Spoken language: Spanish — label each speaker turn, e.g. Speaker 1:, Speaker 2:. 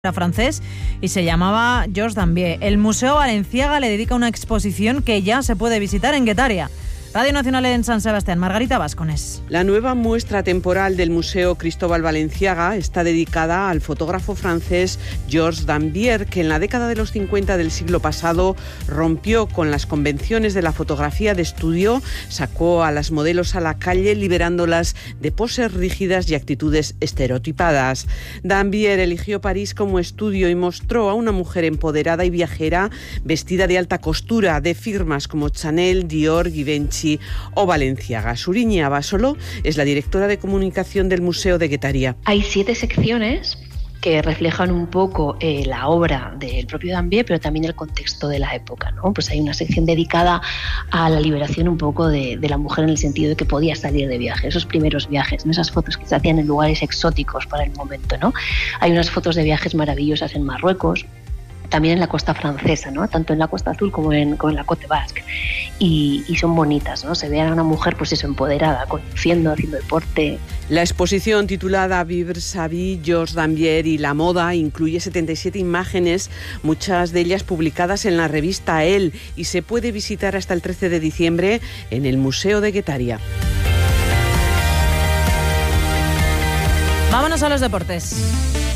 Speaker 1: Era francés y se llamaba Georges Dambier. El Museo Balenciaga le dedica una exposición que ya se puede visitar en Guetaria. Radio Nacional en San Sebastián, Margarita Vascones.
Speaker 2: La nueva muestra temporal del Museo Cristóbal Balenciaga está dedicada al fotógrafo francés Georges Dambier, que en la década de los 50 del siglo pasado rompió con las convenciones de la fotografía de estudio, sacó a las modelos a la calle liberándolas de poses rígidas y actitudes estereotipadas. Dambier eligió París como estudio y mostró a una mujer empoderada y viajera vestida de alta costura de firmas como Chanel, Dior, Givenchy o Balenciaga. Suriña Basolo es la directora de comunicación del Museo de Guetaria.
Speaker 3: Hay 7 secciones que reflejan un poco la obra del propio Dambier, pero también el contexto de la época, ¿no? Pues hay una sección dedicada a la liberación un poco de la mujer, en el sentido de que podía salir de viaje, esos primeros viajes, ¿no? Esas fotos que se hacían en lugares exóticos para el momento, ¿no? Hay unas fotos de viajes maravillosas en Marruecos, también en la costa francesa, ¿no? Tanto en la Costa Azul como en la Côte Basque. Y son bonitas, ¿no? Se ve a una mujer, pues eso, empoderada, conduciendo, haciendo deporte.
Speaker 2: La exposición titulada Vivre sa vie, Georges Dambier y la moda incluye 77 imágenes, muchas de ellas publicadas en la revista Elle, y se puede visitar hasta el 13 de diciembre en el Museo de Guetaria.
Speaker 1: Vámonos a los deportes.